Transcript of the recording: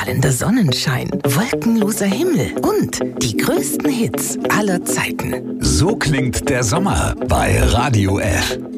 strahlender Sonnenschein, wolkenloser Himmel und die größten Hits aller Zeiten. So klingt der Sommer bei Radio F.